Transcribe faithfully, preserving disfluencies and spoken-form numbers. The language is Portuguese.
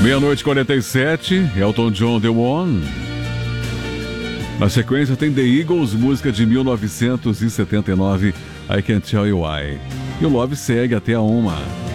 Meia-noite e quarenta e sete, Elton John, The One. Na sequência tem The Eagles, música de mil novecentos e setenta e nove, I Can't Tell You Why. E o Love segue até a uma.